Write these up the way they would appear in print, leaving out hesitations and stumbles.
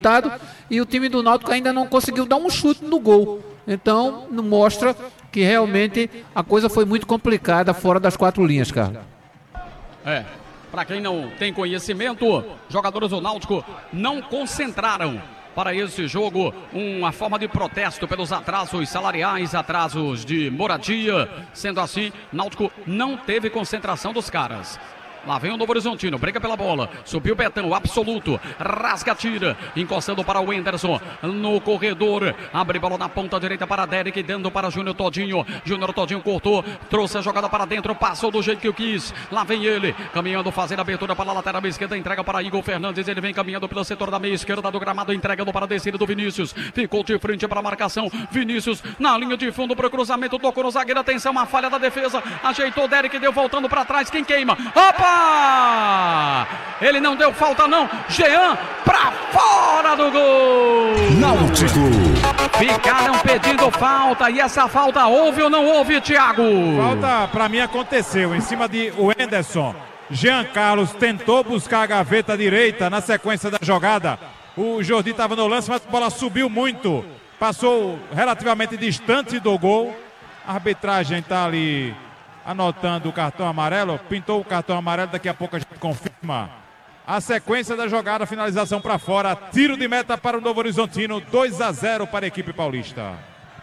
e o time do Náutico ainda não conseguiu dar um chute no gol. Então, mostra que realmente a coisa foi muito complicada fora das 4 linhas, Carlos. Para quem não tem conhecimento, jogadores do Náutico não concentraram para esse jogo, uma forma de protesto pelos atrasos salariais, atrasos de moradia. Sendo assim, Náutico não teve concentração dos caras. Lá vem o Novo Horizontino, briga pela bola, subiu Betão, absoluto, rasga, tira, encostando para o Enderson, no corredor, abre bola na ponta direita para Derek, dando para Júnior Todinho cortou, trouxe a jogada para dentro, passou do jeito que eu quis, lá vem ele, caminhando, fazendo a abertura para a lateral esquerda, entrega para Igor Fernandes, ele vem caminhando pelo setor da meia esquerda do gramado, entregando para a descida do Vinícius, ficou de frente para a marcação, Vinícius na linha de fundo para o cruzamento, tocou no zagueiro, atenção, uma falha da defesa, ajeitou Derek, deu voltando para trás, quem queima? Opa! Ele não deu falta não, Jean pra fora do gol. Náutico. Ficaram pedindo falta e essa falta houve ou não houve, Thiago? Falta pra mim aconteceu em cima de o Enderson. Jean Carlos tentou buscar a gaveta direita na sequência da jogada. O Jordi estava no lance, mas a bola subiu muito, passou relativamente distante do gol. A arbitragem está ali anotando o cartão amarelo, pintou o cartão amarelo, daqui a pouco a gente confirma a sequência da jogada, finalização para fora, tiro de meta para o Novo Horizontino, 2-0 para a equipe paulista.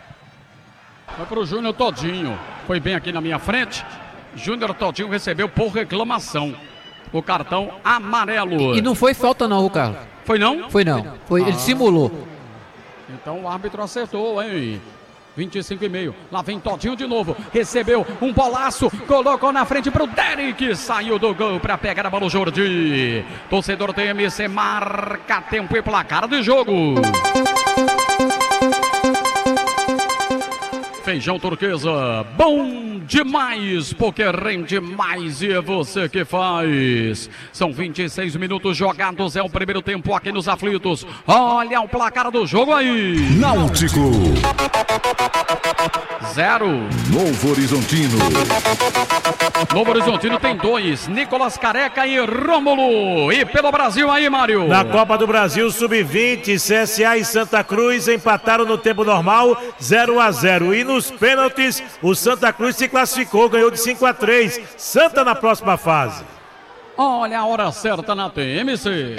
Foi para o Júnior Todinho, foi bem aqui na minha frente, Júnior Todinho recebeu por reclamação o cartão amarelo. E não foi falta não, Carlos. Foi não? Foi não, ele simulou. Então o árbitro acertou, hein? 25,5, lá vem Todinho de novo, recebeu um bolaço, colocou na frente para o Derek, saiu do gol para pegar a bola o Jordi. Torcedor TMC marca tempo e placar de jogo. Feijão Turquesa, bom demais, porque rende mais e é você que faz. São 26 minutos jogados, é o primeiro tempo aqui nos aflitos. Olha o placar do jogo aí. Náutico 0. Novo Horizontino. Novo Horizontino tem 2, Nicolas Careca e Rômulo. E pelo Brasil aí, Mário. Na Copa do Brasil Sub-20, CSA e Santa Cruz empataram no tempo normal 0-0. E nos pênaltis, o Santa Cruz se classificou, ganhou de 5-3. Santa na próxima fase. Olha a hora certa na TMC.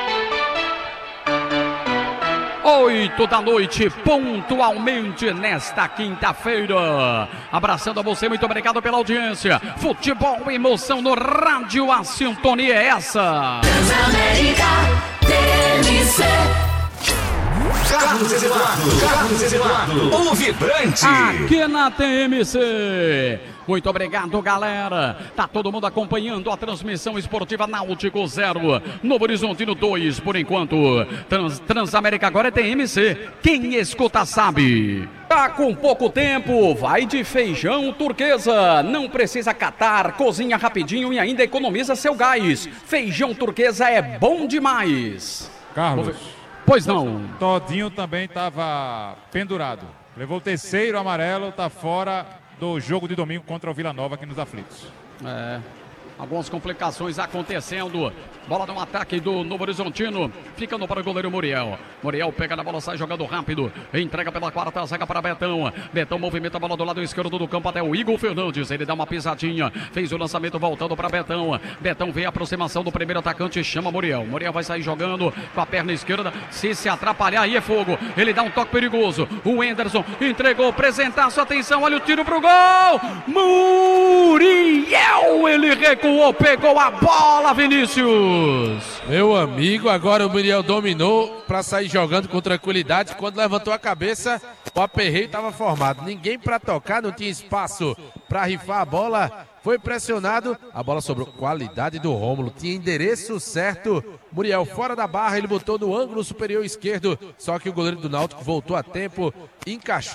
8 da noite, pontualmente nesta quinta-feira. Abraçando a você, muito obrigado pela audiência. Futebol, emoção no rádio, a sintonia é essa. Transamérica, TMC. Carlos Eduardo, o vibrante. Aqui na TMC. Muito obrigado, galera. Tá todo mundo acompanhando a transmissão esportiva. Náutico 0, Novo Horizontino 2, por enquanto. Transamérica agora é TMC. Quem escuta sabe. Tá com pouco tempo, vai de Feijão Turquesa. Não precisa catar, cozinha rapidinho e ainda economiza seu gás. Feijão Turquesa é bom demais. Carlos, pois não. Todinho também estava pendurado. Levou o terceiro amarelo, está fora do jogo de domingo contra o Vila Nova aqui nos aflitos. Algumas complicações acontecendo. Bola no ataque do Novo Horizontino. Ficando para o goleiro Muriel. Muriel pega na bola, sai jogando rápido. Entrega pela quarta zaga para Betão. Betão movimenta a bola do lado esquerdo do campo até o Igor Fernandes. Ele dá uma pisadinha. Fez o lançamento voltando para Betão. Betão vê a aproximação do primeiro atacante. Chama Muriel. Muriel vai sair jogando com a perna esquerda. Se atrapalhar, aí é fogo. Ele dá um toque perigoso. O Enderson entregou. Apresentar sua atenção. Olha o tiro pro gol. Muriel. Ele recuou. Pegou a bola, Vinícius. Meu amigo, agora o Muriel dominou para sair jogando com tranquilidade. Quando levantou a cabeça, o aperreio estava formado. Ninguém para tocar, não tinha espaço para rifar a bola. Foi pressionado, a bola sobrou. Qualidade do Rômulo, tinha endereço certo. Muriel fora da barra, ele botou no ângulo superior esquerdo. Só que o goleiro do Náutico voltou a tempo, encaixou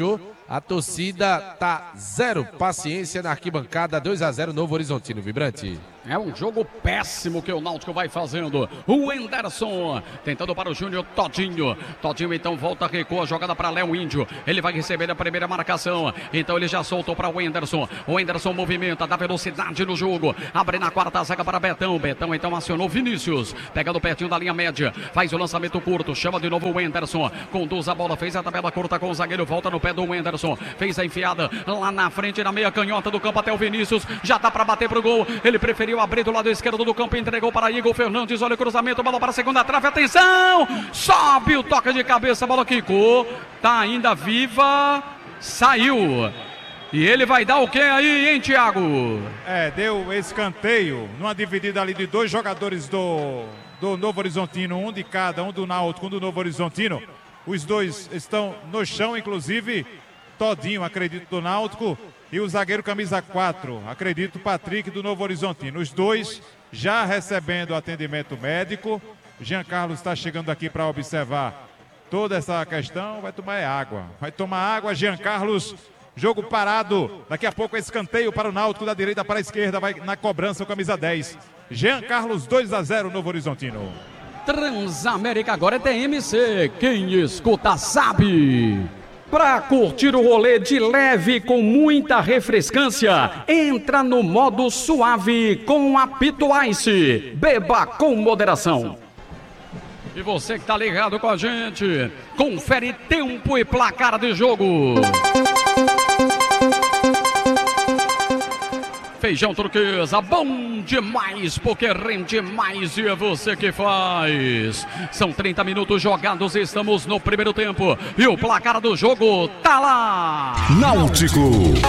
A torcida tá zero paciência na arquibancada, 2-0 Novo Horizontino, Vibrante. É um jogo péssimo que o Náutico vai fazendo. O Enderson tentando para o Júnior Todinho. Todinho então volta, recua a jogada para Léo Índio. Ele vai receber a primeira marcação. Então ele já soltou para o Enderson. O Enderson movimenta, dá velocidade no jogo. Abre na quarta zaga para Betão. Betão então acionou Vinícius. Pegando pertinho da linha média. Faz o lançamento curto. Chama de novo o Enderson. Conduz a bola. Fez a tabela curta com o zagueiro. Volta no pé do Enderson. Fez a enfiada lá na frente, na meia canhota do campo até o Vinícius. Já dá para bater pro gol. Ele preferiu abrir do lado esquerdo do campo, entregou para Igor Fernandes, olha o cruzamento, bola para a segunda trave, atenção, sobe o toque de cabeça, a bola quicou, tá ainda viva, saiu, e ele vai dar o que aí, hein, Thiago? Deu escanteio, numa dividida ali de dois jogadores do Novo Horizontino, um de cada, um do Náutico, um do Novo Horizontino, os dois estão no chão, inclusive Todinho, acredito, do Náutico, e o zagueiro camisa 4, acredito, Patrick, do Novo Horizontino. Os dois já recebendo atendimento médico. Jean Carlos está chegando aqui para observar toda essa questão. Vai tomar água. Vai tomar água, Jean Carlos. Jogo parado. Daqui a pouco escanteio para o Náutico, da direita para a esquerda. Vai na cobrança o camisa 10. Jean Carlos, 2-0, Novo Horizontino. Transamérica agora é TMC. Quem escuta sabe. Para curtir o rolê de leve com muita refrescância, entra no modo suave com Apito Ice. Beba com moderação. E você que tá ligado com a gente, confere tempo e placar de jogo. Feijão turquesa, bom demais, porque rende mais e é você que faz. São 30 minutos jogados, estamos no primeiro tempo e o placar do jogo tá lá. Náutico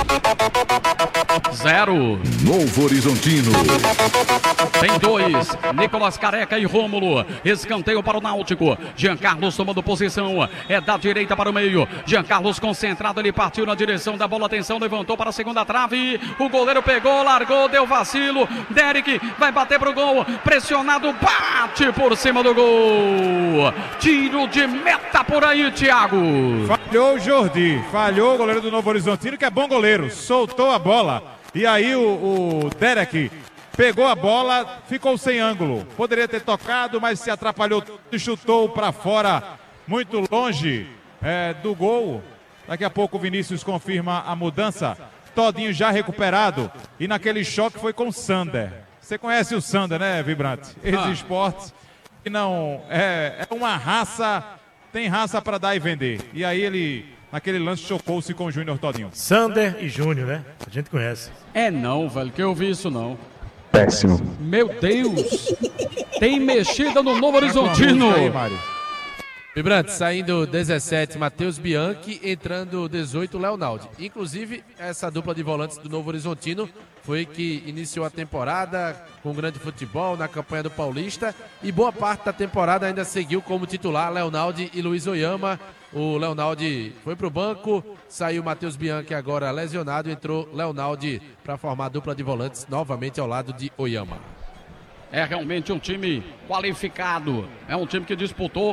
0. Novo Horizontino. Tem 2, Nicolas Careca e Rômulo. Escanteio para o Náutico. Jean Carlos tomando posição. É da direita para o meio. Jean Carlos concentrado, ele partiu na direção da bola. Atenção, levantou para a segunda trave. O goleiro pegou, largou, deu vacilo. Derek vai bater pro gol. Pressionado, bate por cima do gol. Tiro de meta por aí, Thiago. Falhou o Jordi. Falhou o goleiro do Novo Horizontino, que é bom goleiro. Soltou a bola. E aí o Derek pegou a bola, ficou sem ângulo. Poderia ter tocado, mas se atrapalhou e chutou para fora, muito longe do gol. Daqui a pouco o Vinícius confirma a mudança. Todinho já recuperado. E naquele choque foi com o Sander. Você conhece o Sander, né, Vibrante? Ex-Esportes. Que não é uma raça, tem raça para dar e vender. E aí ele, naquele lance, chocou-se com o Júnior Todinho. Sander e Júnior, né? A gente conhece. Não, velho, que eu vi isso não. Péssimo. Meu Deus! Tem mexida no Novo Horizontino. Vibrante, saindo 17, Matheus Bianchi, entrando 18, Leonaldi. Inclusive, essa dupla de volantes do Novo Horizontino foi que iniciou a temporada com grande futebol na campanha do Paulista e boa parte da temporada ainda seguiu como titular Leonaldi e Luiz Oyama. O Leonaldi foi para o banco, saiu Matheus Bianchi agora lesionado, entrou Leonaldi para formar a dupla de volantes novamente ao lado de Oyama. É realmente um time qualificado, é um time que disputou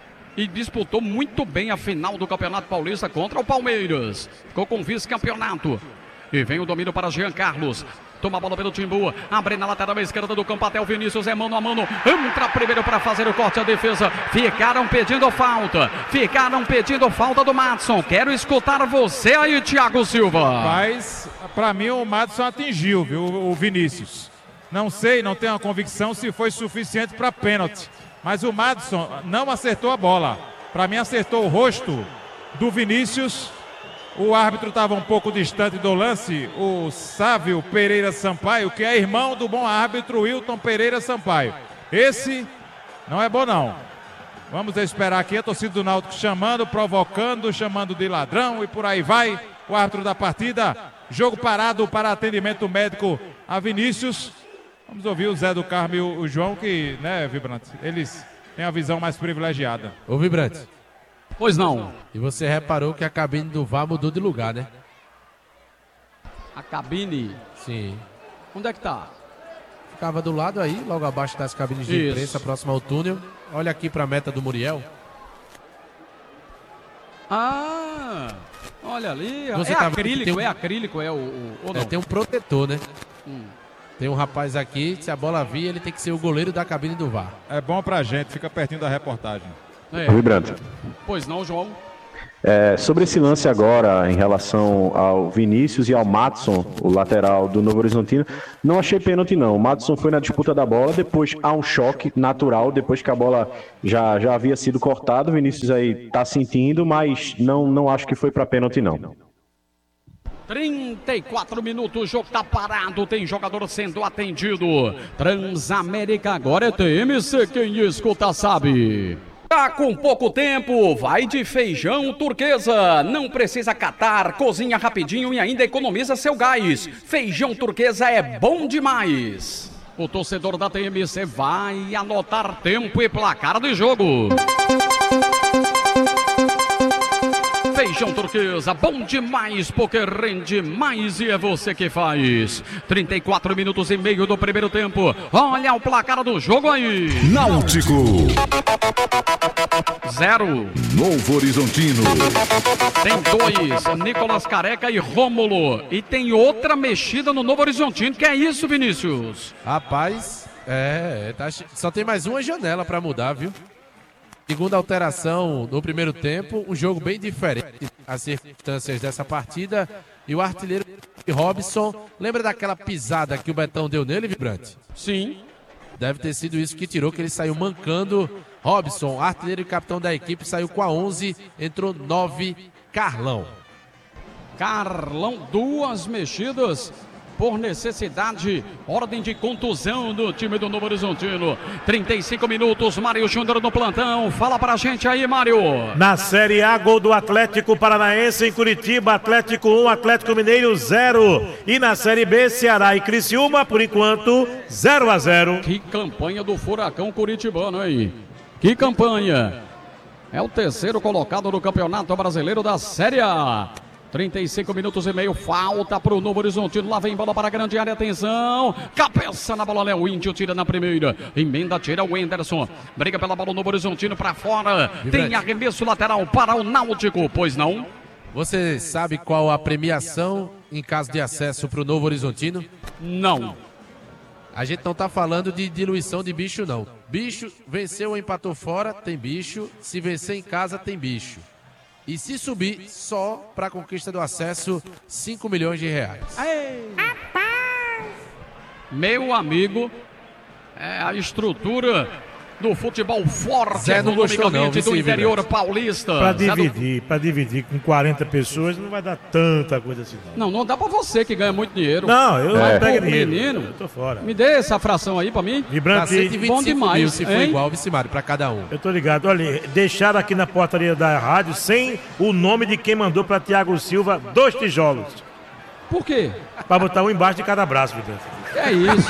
muito bem a final do Campeonato Paulista contra o Palmeiras. Ficou com vice-campeonato. E vem o domínio para Jean Carlos. Toma a bola pelo Timbu. Abre na lateral esquerda do campo até o Vinícius. É mano a mano. Entra primeiro para fazer o corte à defesa. Ficaram pedindo falta do Madison. Quero escutar você aí, Thiago Silva. Mas, para mim, o Madison atingiu, viu, o Vinícius. Não sei, não tenho a convicção se foi suficiente para pênalti. Mas o Madison não acertou a bola. Para mim, acertou o rosto do Vinícius. O árbitro estava um pouco distante do lance. O Sávio Pereira Sampaio, que é irmão do bom árbitro Wilton Pereira Sampaio. Esse não é bom, não. Vamos esperar aqui a torcida do Náutico chamando, provocando, chamando de ladrão e por aí vai. O árbitro da partida. Jogo parado para atendimento médico a Vinícius. Vamos ouvir o Zé do Carmo e o João, que, né, Vibrante, eles têm a visão mais privilegiada. Ô, Vibrante. Pois não. E você reparou que a cabine do VAR mudou de lugar, né? A cabine? Sim. Onde é que tá? Ficava do lado aí, logo abaixo das cabines de imprensa, próximo ao túnel. Olha aqui pra meta do Muriel. Olha ali, Você é tá- acrílico, ou não? Tem um protetor, né? Tem um rapaz aqui, se a bola vir, ele tem que ser o goleiro da cabine do VAR. É bom pra gente, fica pertinho da reportagem. Vibrante. Pois não, João? Sobre esse lance agora, em relação ao Vinícius e ao Madison, o lateral do Novo Horizontino, não achei pênalti não. O Madison foi na disputa da bola, depois há um choque natural, depois que a bola já havia sido cortada. O Vinícius aí tá sentindo, mas não acho que foi para pênalti não. 34 minutos, o jogo tá parado, tem jogador sendo atendido. Transamérica agora é TMC, quem escuta sabe. Tá com pouco tempo, vai de feijão turquesa. Não precisa catar, cozinha rapidinho e ainda economiza seu gás. Feijão turquesa é bom demais. O torcedor da TMC vai anotar tempo e placar do jogo. Feijão turquesa, bom demais, porque rende mais e é você que faz. 34 minutos e meio do primeiro tempo. Olha o placar do jogo aí. Náutico. 0. Novo Horizontino. Tem 2, Nicolas Careca e Rômulo. E tem outra mexida no Novo Horizontino. Que é isso, Vinícius? Rapaz, só tem mais uma janela pra mudar, viu? Segunda alteração no primeiro tempo, um jogo bem diferente as circunstâncias dessa partida. E o artilheiro Robson, lembra daquela pisada que o Betão deu nele, Vibrante? Sim. Deve ter sido isso que tirou, que ele saiu mancando. Robson, artilheiro e capitão da equipe, saiu com a 11, entrou 9, Carlão. Carlão, 2 mexidas por necessidade, ordem de contusão do time do Novo Horizontino. 35 minutos, Mário Júnior no plantão. Fala pra gente aí, Mário. Na Série A, gol do Atlético Paranaense em Curitiba, Atlético 1, Atlético Mineiro 0. E na Série B, Ceará e Criciúma, por enquanto, 0-0. Que campanha do Furacão Curitibano aí. Que campanha. É o terceiro colocado no Campeonato Brasileiro da Série A. 35 minutos e meio, falta para o Novo Horizontino, lá vem bola para a grande área, atenção, cabeça na bola, Léo Índio tira na primeira, emenda, tira o Wenderson, briga pela bola, o Novo Horizontino para fora, tem arremesso lateral para o Náutico, pois não? Você sabe qual a premiação em caso de acesso para o Novo Horizontino? Não. A gente não tá falando de diluição de bicho, não. Bicho, venceu ou empatou fora, tem bicho, se vencer em casa, tem bicho. E se subir, só para a conquista do acesso, 5 milhões de reais. Meu amigo, é a estrutura do futebol forte Zé não gostou não, do interior paulista. Para dividir com 40 pessoas não vai dar tanta coisa assim. Não dá para você que ganha muito dinheiro. Não, eu não pego dinheiro. Menino, eu tô fora. Me dê essa fração aí para mim. Dá 125 bom demais, mil se for hein? igual, Vicimário, para cada um. Eu tô ligado. Olha, deixaram aqui na portaria da rádio sem o nome de quem mandou para Thiago Silva 2 tijolos. Por quê? Para botar um embaixo de cada braço, Vitor. É isso.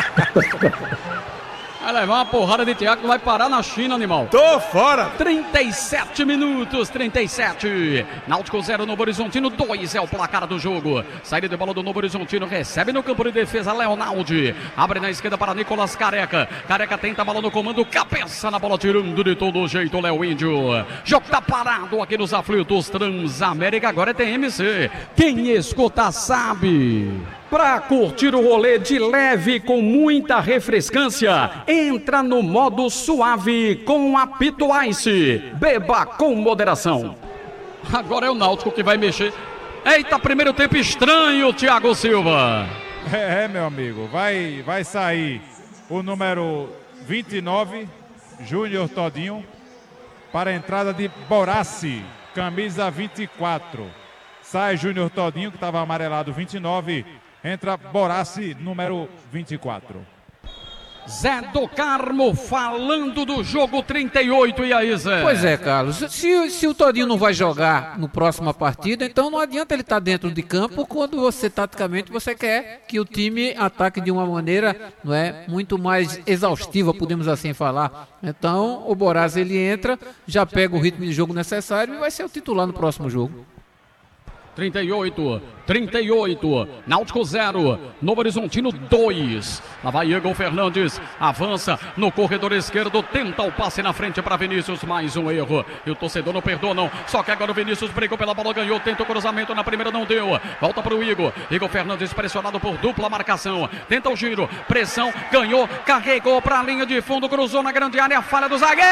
Vai levar uma porrada de Thiago que vai parar na China, animal. Tô fora. 37 minutos, 37. Náutico 0, Novo Horizontino 2 é o placar do jogo. Saída de bola do Novo Horizontino, recebe no campo de defesa Leonaldi. Abre na esquerda para Nicolas Careca. Careca tenta a bola no comando, cabeça na bola, tirando de todo jeito o Léo Índio. Jogo tá parado aqui nos aflitos. Transamérica agora é TMC. Quem escuta sabe. Para curtir o rolê de leve com muita refrescância, entra no modo suave com a Pito Ice. Beba com moderação. Agora é o Náutico que vai mexer. Eita, primeiro tempo estranho, Thiago Silva. Meu amigo, vai sair o número 29, Júnior Todinho, para a entrada de Borassi, camisa 24. Sai Júnior Todinho, que estava amarelado, 29. Entra Borassi, número 24. Zé do Carmo falando do jogo 38, e aí, Zé? Pois é, Carlos, se o Todinho não vai jogar no próxima partida, então não adianta ele estar dentro de campo quando você, taticamente, você quer que o time ataque de uma maneira, não é, muito mais exaustiva, podemos assim falar. Então, o Borassi, ele entra, já pega o ritmo de jogo necessário e vai ser o titular no próximo jogo. 38, Náutico 0, Novo Horizontino 2. Lá vai Igor Fernandes, avança no corredor esquerdo, tenta o passe na frente para Vinícius, mais um erro. E o torcedor não perdoa não, só que agora o Vinícius brigou pela bola, ganhou, tenta o cruzamento, na primeira não deu. Volta para o Igor Fernandes pressionado por dupla marcação, tenta o giro, pressão, ganhou, carregou para a linha de fundo, cruzou na grande área, falha do zagueiro,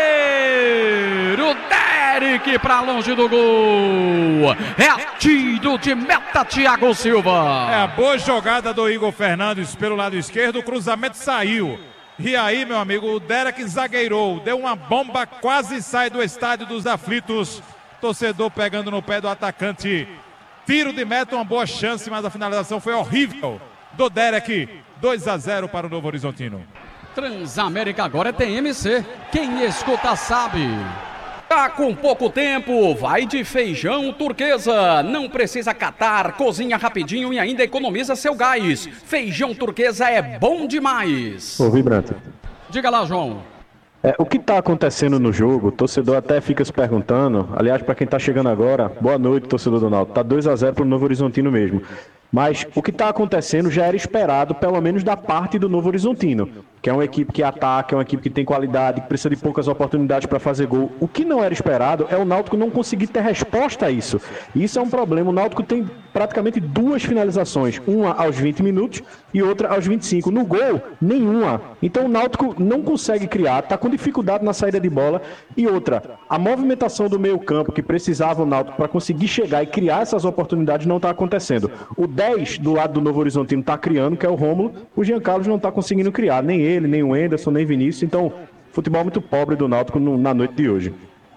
Derek para longe do gol. É tiro de meta, Thiago Silva. É a boa jogada do Igor Fernandes pelo lado esquerdo, o cruzamento saiu. E aí, meu amigo, o Derek zagueirou, deu uma bomba, quase sai do estádio dos aflitos. Torcedor pegando no pé do atacante. Tiro de meta, uma boa chance, mas a finalização foi horrível do Derek. 2-0 para o Novo Horizontino. Transamérica agora é TMC. Quem escuta sabe. Tá com pouco tempo, vai de Feijão Turquesa. Não precisa catar, cozinha rapidinho e ainda economiza seu gás. Feijão Turquesa é bom demais. Ô, Vibrante. Diga lá, João. O que está acontecendo no jogo, o torcedor até fica se perguntando. Aliás, para quem está chegando agora, boa noite, torcedor do Náutico. Tá 2-0 para o Novo Horizontino mesmo. Mas o que está acontecendo já era esperado, pelo menos da parte do Novo Horizontino, que é uma equipe que ataca, é uma equipe que tem qualidade, que precisa de poucas oportunidades para fazer gol. O que não era esperado é o Náutico não conseguir ter resposta a isso. E isso é um problema. O Náutico tem praticamente 2 finalizações, uma aos 20 minutos e outra aos 25. No gol, nenhuma. Então o Náutico não consegue criar, está com dificuldade na saída de bola. E outra, a movimentação do meio campo que precisava o Náutico para conseguir chegar e criar essas oportunidades não está acontecendo. O 10 do lado do Novo Horizontino está criando, que é o Rômulo. O Jean Carlos não está conseguindo criar, nem ele, nem o Anderson, nem Vinícius. Então, futebol muito pobre do Náutico na noite de hoje.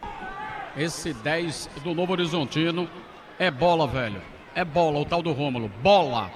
Esse 10 do Novo Horizontino é bola, velho. É bola, o tal do Rômulo. Bola.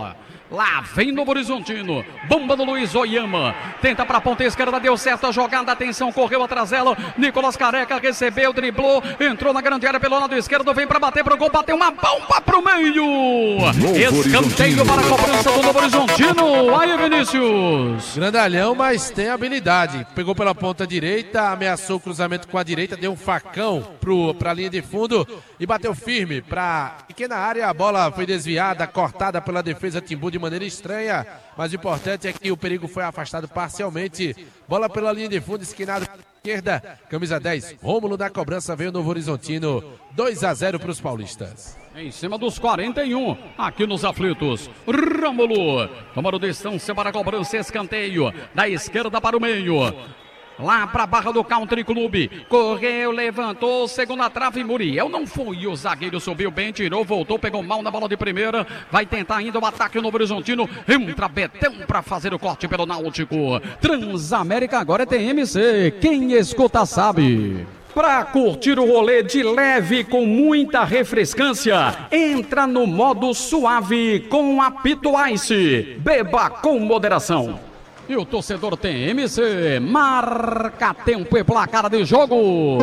Lá vem Novo Horizontino. Bomba do Luiz Oyama. Tenta para a ponta esquerda, deu certo a jogada. Atenção, correu atrás dela. Nicolas Careca recebeu, driblou. Entrou na grande área pelo lado esquerdo. Vem para bater pro gol. Bateu uma bomba pro meio. Escanteio para a cobrança do Novo Horizontino. Aí, Vinícius. Grandalhão, mas tem habilidade. Pegou pela ponta direita, ameaçou o cruzamento com a direita, deu um facão para a linha de fundo e bateu firme para pequena área. A bola foi desviada, cortada pela defesa Timbu de maneira estranha, mas o importante é que o perigo foi afastado parcialmente. Bola pela linha de fundo, esquinado para a esquerda, camisa 10, Rômulo da cobrança, veio o Novo Horizontino, 2-0 para os paulistas. Em cima dos 41, aqui nos aflitos, Rômulo, número de distância para a cobrança, escanteio, da esquerda para o meio. Lá para a barra do Country Club, correu, levantou, segunda trave, Muriel não foi, o zagueiro subiu bem, tirou, voltou, pegou mal na bola de primeira, vai tentar ainda o ataque no Novo Horizontino, entra Betão para fazer o corte pelo Náutico. Transamérica agora é TMC, quem escuta sabe. Para curtir o rolê de leve com muita refrescância, entra no modo suave com Apito Ice, beba com moderação. E o torcedor TMC marca tempo e placar de jogo.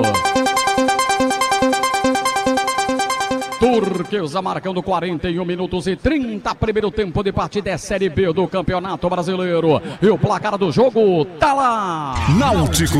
Turquesa marcando 41 minutos e 30, primeiro tempo de partida, é Série B do Campeonato Brasileiro. E o placar do jogo tá lá. Náutico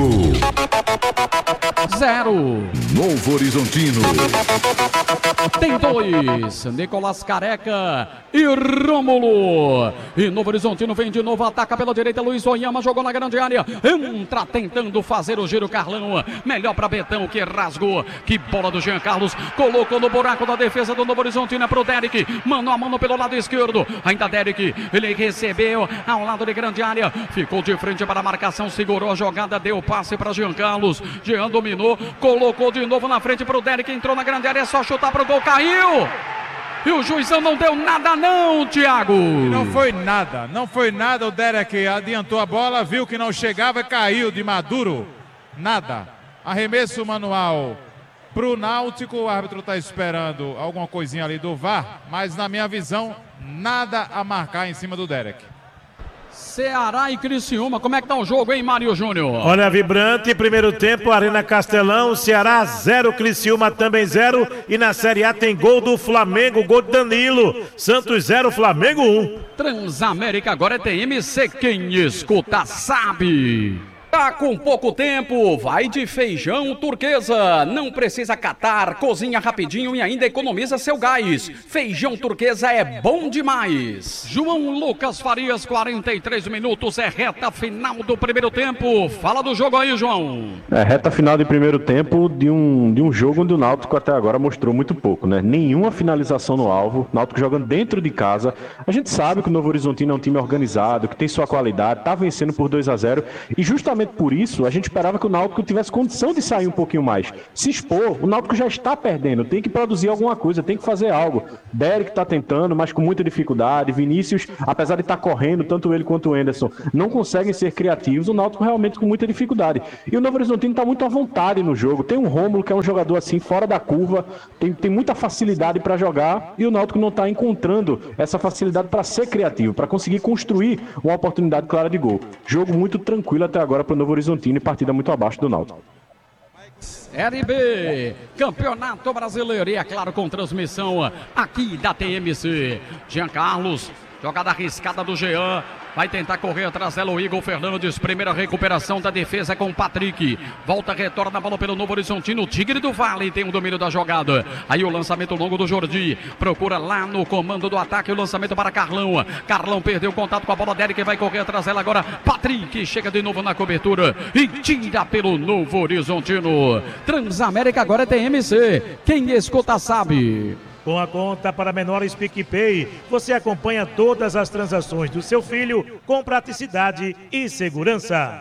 0. Novo Horizontino. Tem 2, Nicolas Careca e Rômulo. E Novo Horizontino vem de novo, ataca pela direita, Luiz Oyama jogou na grande área, entra tentando fazer o giro, Carlão, melhor para Betão, que rasgou, que bola do Jean Carlos, colocou no buraco da defesa do Novo Horizontino, é pro Derek, mano a mano pelo lado esquerdo, ainda Derek, ele recebeu ao lado de grande área, ficou de frente para a marcação, segurou a jogada, deu passe para Jean Carlos, Jean dominou, colocou de novo na frente pro Derek, entrou na grande área, é só chutar pro gol, caiu! E o juizão não deu nada não, Thiago. Não foi nada, o Derek adiantou a bola, viu que não chegava e caiu de maduro. Nada. Arremesso manual pro Náutico, o árbitro está esperando alguma coisinha ali do VAR, mas na minha visão, nada a marcar em cima do Derek. Ceará e Criciúma, como é que tá o jogo, hein, Mário Júnior? Olha, vibrante, primeiro tempo, Arena Castelão, Ceará 0, Criciúma também 0, e na Série A tem gol do Flamengo, gol de Danilo, Santos 0, Flamengo 1. Transamérica agora é TMC, quem escuta sabe. Tá com pouco tempo, vai de Feijão Turquesa. Não precisa catar, cozinha rapidinho e ainda economiza seu gás. Feijão Turquesa é bom demais. João Lucas Farias, 43 minutos, é reta final do primeiro tempo. Fala do jogo aí, João. É reta final de primeiro tempo de um jogo onde o Náutico até agora mostrou muito pouco, né? Nenhuma finalização no alvo, Náutico jogando dentro de casa. A gente sabe que o Novo Horizontino é um time organizado, que tem sua qualidade, tá vencendo por 2-0 e justamente por isso, a gente esperava que o Náutico tivesse condição de sair um pouquinho mais. Se expor, o Náutico já está perdendo, tem que produzir alguma coisa, tem que fazer algo. Derek está tentando, mas com muita dificuldade. Vinícius, apesar de estar correndo, tanto ele quanto o Enderson, não conseguem ser criativos. O Náutico realmente com muita dificuldade. E o Novo Horizontino está muito à vontade no jogo. Tem um Rômulo, que é um jogador assim, fora da curva, tem muita facilidade para jogar, e o Náutico não está encontrando essa facilidade para ser criativo, para conseguir construir uma oportunidade clara de gol. Jogo muito tranquilo até agora para o Novo Horizontino e partida muito abaixo do Náutico. Série B, Campeonato Brasileiro e é claro com transmissão aqui da TMC. Jean Carlos, jogada arriscada do Jean, vai tentar correr atrás dela o Igor Fernandes, primeira recuperação da defesa com o Patrick, volta, retorna a bola pelo Novo Horizontino, o Tigre do Vale tem o domínio da jogada, aí o lançamento longo do Jordi, procura lá no comando do ataque, o lançamento para Carlão, Carlão perdeu o contato com a bola, Derek vai correr atrás dela agora, Patrick chega de novo na cobertura e tira pelo Novo Horizontino. Transamérica agora é TMC, quem escuta sabe. Com a conta para menores PicPay, você acompanha todas as transações do seu filho com praticidade e segurança.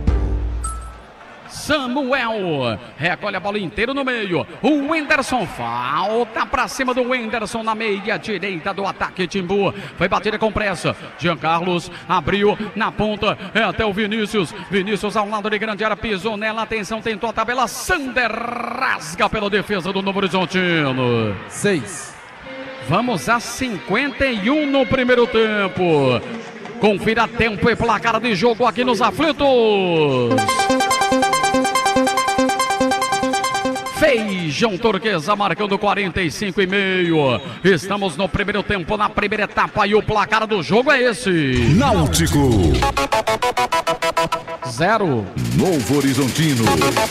Samuel recolhe a bola inteira no meio. O Wenderson falta pra cima do Wenderson na meia direita do ataque. Timbu foi batida com pressa. Jean Carlos abriu na ponta até o Vinícius. Vinícius ao lado de grande área, pisou nela. Atenção, tentou a tabela. Sander rasga pela defesa do Novo Horizontino. 6. Vamos a 51 no primeiro tempo. Confira tempo e placar de jogo aqui nos aflitos. Feijão Turquesa marcando 45,5. Estamos no primeiro tempo, na primeira etapa e o placar do jogo é esse. Náutico 0. Novo Horizontino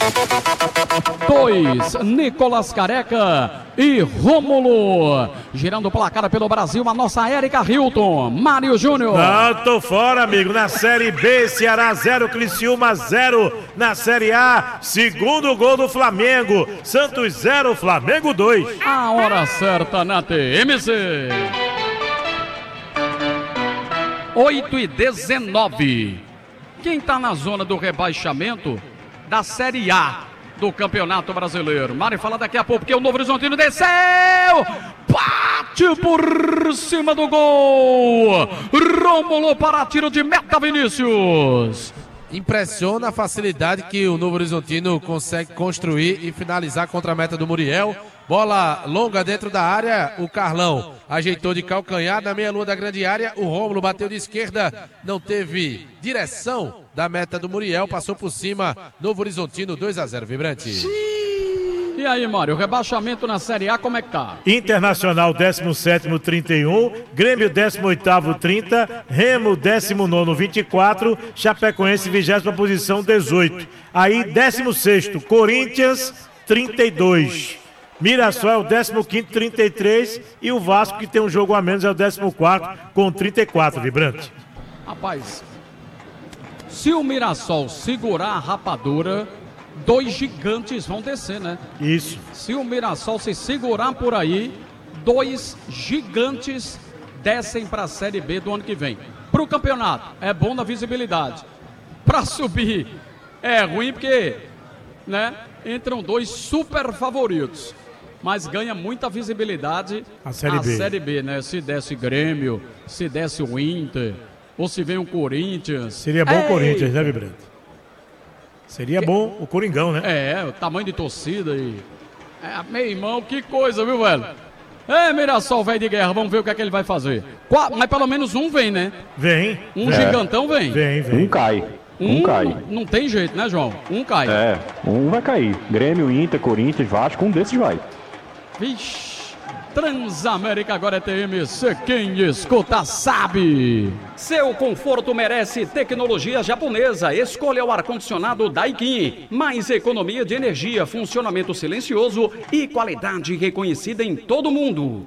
2. Nicolas Careca e Rômulo. Girando o placar pelo Brasil, a nossa Érica Hilton. Mário Júnior. Não, tô fora, amigo. Na Série B, Ceará 0, Criciúma 0. Na Série A, segundo gol do Flamengo. Santos 0, Flamengo 2. A hora certa na TMC. 8:19. Quem tá na zona do rebaixamento da Série A do Campeonato Brasileiro? Mário fala daqui a pouco, porque o Novo Horizontino desceu, bate por cima do gol, Rômulo para tiro de meta, Vinícius. Impressiona a facilidade que o Novo Horizontino consegue construir e finalizar contra a meta do Muriel. Bola longa dentro da área, o Carlão ajeitou de calcanhar na meia-lua da grande área, o Rômulo bateu de esquerda, não teve direção da meta do Muriel, passou por cima, Novo Horizontino 2-0, Vibrante. E aí, Mário, o rebaixamento na Série A, como é que tá? Internacional 17º, 31, Grêmio 18º, 30, Remo 19º, 24, Chapecoense 20ª posição, 18. Aí 16º, Corinthians 32. Mirassol é o 15º, 33, e o Vasco, que tem um jogo a menos, é o 14º com 34, Vibrante. Rapaz, se o Mirassol segurar a rapadura, 2 gigantes vão descer, né? Isso. Se o Mirassol se segurar por aí, 2 gigantes descem para a Série B do ano que vem. Para o campeonato, é bom na visibilidade. Para subir, é ruim porque, né, entram 2 super favoritos. Mas ganha muita visibilidade a Série B, né? Se desce Grêmio, se desce o Inter, ou se vem o Corinthians. Seria bom o Corinthians, né, Vibrante? Seria bom o Coringão, né? É, o tamanho de torcida e... meu irmão, que coisa, viu, velho? Mirassol, velho de guerra, vamos ver o que é que ele vai fazer. Mas pelo menos um vem, né? Vem. Gigantão vem. Vem. Um cai. Um cai. Não tem jeito, né, João? Um cai. Um vai cair. Grêmio, Inter, Corinthians, Vasco, um desses vai. Vixe. Transamérica agora é TMC, quem escuta sabe. Seu conforto merece tecnologia japonesa. Escolha o ar-condicionado Daikin. Mais economia de energia, funcionamento silencioso e qualidade reconhecida em todo o mundo.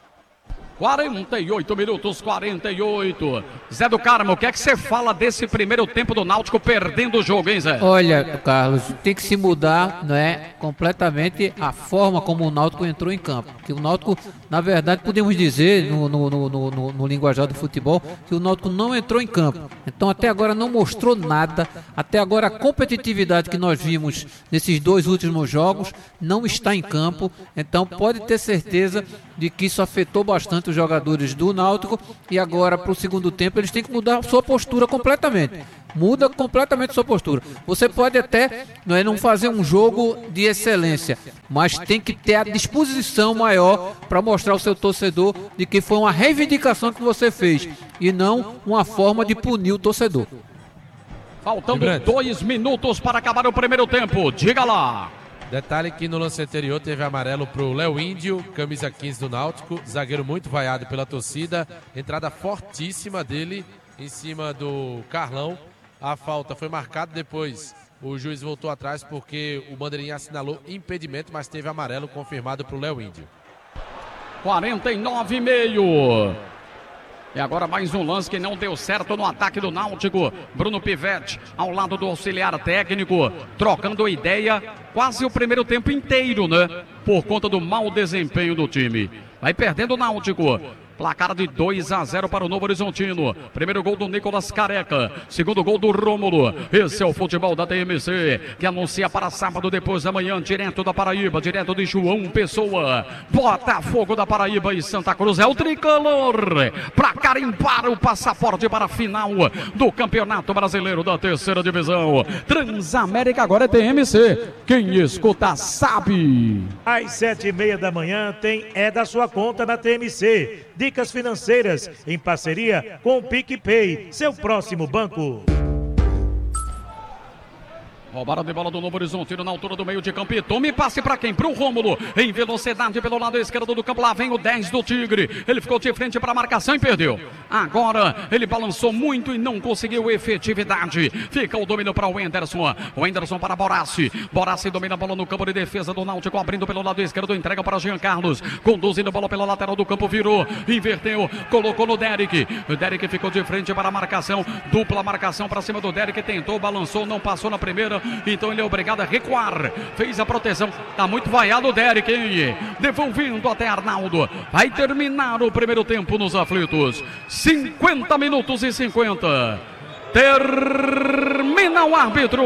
48 minutos, 48. Zé do Carmo, o que é que você fala desse primeiro tempo do Náutico perdendo o jogo, hein, Zé? Olha, Carlos, tem que se mudar, não é, completamente a forma como o Náutico entrou em campo. Que o Náutico, na verdade, podemos dizer, no linguajar do futebol, que o Náutico não entrou em campo. Então, até agora não mostrou nada. Até agora a competitividade que nós vimos nesses 2 últimos jogos não está em campo. Então, pode ter certeza de que isso afetou bastante os jogadores do Náutico, e agora para o segundo tempo eles têm que mudar a sua postura completamente. Muda completamente a sua postura. Você pode até não fazer um jogo de excelência, mas tem que ter a disposição maior para mostrar ao seu torcedor de que foi uma reivindicação que você fez e não uma forma de punir o torcedor. Faltando 2 minutos para acabar o primeiro tempo, diga lá. Detalhe que no lance anterior teve amarelo pro Léo Índio, camisa 15 do Náutico, zagueiro muito vaiado pela torcida, entrada fortíssima dele em cima do Carlão. A falta foi marcada, depois o juiz voltou atrás porque o bandeirinha assinalou impedimento, mas teve amarelo confirmado pro Léo Índio. 49,5. E agora mais um lance que não deu certo no ataque do Náutico. Bruno Pivetti ao lado do auxiliar técnico, trocando ideia quase o primeiro tempo inteiro, né? Por conta do mau desempenho do time. Vai perdendo o Náutico. Placar de 2-0 para o Novo Horizontino. Primeiro gol do Nicolas Careca. Segundo gol do Rômulo. Esse é o futebol da TMC, que anuncia para sábado depois da manhã, direto da Paraíba, direto de João Pessoa. Botafogo da Paraíba e Santa Cruz é o tricolor para carimbar o passaporte para a final do Campeonato Brasileiro da Terceira Divisão. Transamérica agora é TMC. Quem escuta sabe. Às 7h30 da manhã tem É da Sua Conta na TMC. Dicas financeiras em parceria com o PicPay, seu próximo banco. Roubaram de bola do Novo Horizontino na altura do meio de campo. E tome passe para quem? Para o Rômulo. Em velocidade pelo lado esquerdo do campo. Lá vem o 10 do Tigre. Ele ficou de frente para a marcação e perdeu. Agora ele balançou muito e não conseguiu efetividade. Fica o domínio para o Wenderson. O Wenderson para Borassi. Borassi domina a bola no campo de defesa do Náutico. Abrindo pelo lado esquerdo. Entrega para Jean Carlos. Conduzindo a bola pela lateral do campo. Virou. Inverteu. Colocou no Derek. O Derek ficou de frente para a marcação. Dupla marcação para cima do Derek. Tentou, balançou, não passou na primeira. Então ele é obrigado a recuar. Fez a proteção. Tá muito vaiado o Derek, hein? Devolvendo até Arnaldo. Vai terminar o primeiro tempo nos aflitos. 50 minutos e 50. Termina o árbitro.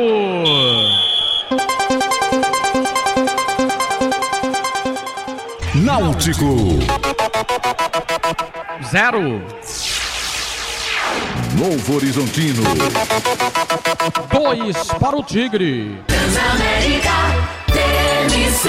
Náutico 0. Novo Horizontino 2 para o Tigre. Transamérica, TMC.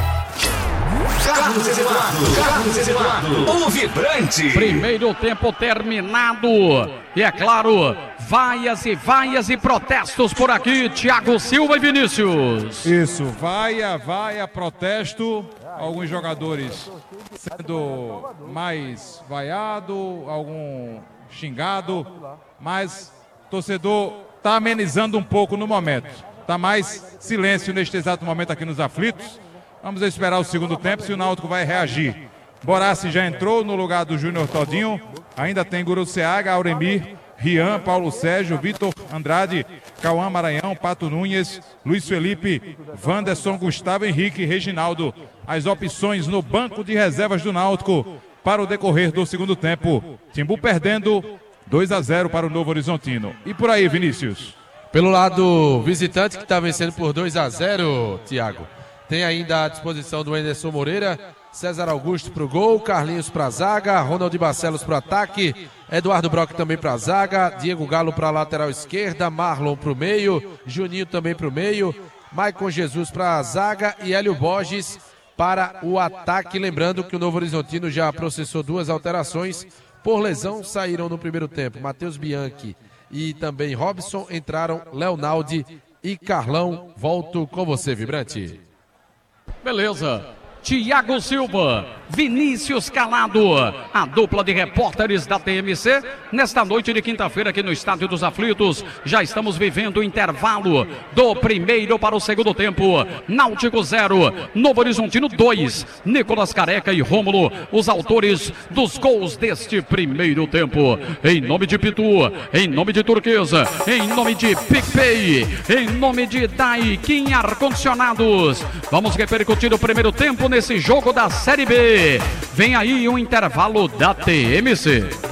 Carlos Eduardo, o vibrante. Primeiro tempo terminado. E é claro, vaias e protestos por aqui. Thiago Silva e Vinícius. Isso, vaia, protesto. Alguns jogadores sendo mais vaiado, algum xingado, mas o torcedor está amenizando um pouco no momento. Está mais silêncio neste exato momento aqui nos aflitos. Vamos esperar o segundo tempo, se o Náutico vai reagir. Borassi já entrou no lugar do Júnior Todinho. Ainda tem Guruceaga, Auremir, Rian, Paulo Sérgio, Vitor Andrade, Cauã Maranhão, Pato Nunes, Luiz Felipe, Wanderson, Gustavo Henrique e Reginaldo. As opções no banco de reservas do Náutico para o decorrer do segundo tempo. Timbu perdendo 2-0 para o Novo Horizontino. E por aí, Vinícius? Pelo lado visitante, que está vencendo por 2-0, Thiago. Tem ainda à disposição do Anderson Moreira, César Augusto para o gol, Carlinhos para a zaga, Ronald Barcelos para o ataque, Eduardo Brock também para a zaga, Diego Galo para a lateral esquerda, Marlon para o meio, Juninho também para o meio, Maicon Jesus para a zaga e Hélio Borges para o ataque. Lembrando que o Novo Horizontino já processou 2 alterações por lesão, saíram no primeiro tempo. Matheus Bianchi e também Robson, entraram Leonaldi e Carlão. Volto com você, Vibrante. Beleza. Thiago Silva Vinícius Calado, a dupla de repórteres da TMC, nesta noite de quinta-feira aqui no Estádio dos Aflitos. Já estamos vivendo o intervalo do primeiro para o segundo tempo. Náutico 0, Novo Horizontino 2. Nicolas Careca e Rômulo, os autores dos gols deste primeiro tempo. Em nome de Pitu, em nome de Turquesa, em nome de PicPay, em nome de Daikin Ar-Condicionados. Vamos repercutir o primeiro tempo nesse jogo da Série B. Vem aí o intervalo da TMC.